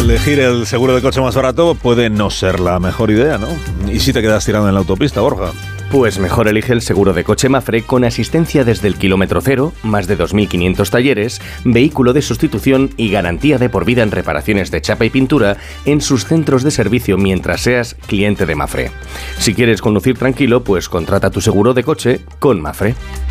elegir el seguro de coche más barato puede no ser la mejor idea, ¿no? ¿Y si te quedas tirado en la autopista, Borja? Pues mejor elige el seguro de coche Mapfre con asistencia desde el kilómetro cero, más de 2.500 talleres, vehículo de sustitución y garantía de por vida en reparaciones de chapa y pintura en sus centros de servicio mientras seas cliente de Mapfre. Si quieres conducir tranquilo, pues contrata tu seguro de coche con Mapfre.